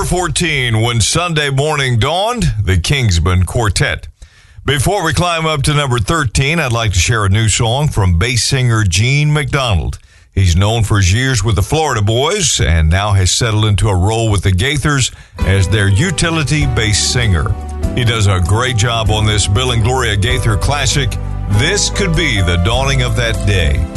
Number 14, When Sunday Morning Dawned, the Kingsmen Quartet. Before we climb up to number 13, I'd like to share a new song from bass singer Gene McDonald. He's known for his years with the Florida Boys and now has settled into a role with the Gaithers as their utility bass singer. He does a great job on this Bill and Gloria Gaither classic, This Could Be the Dawning of That Day.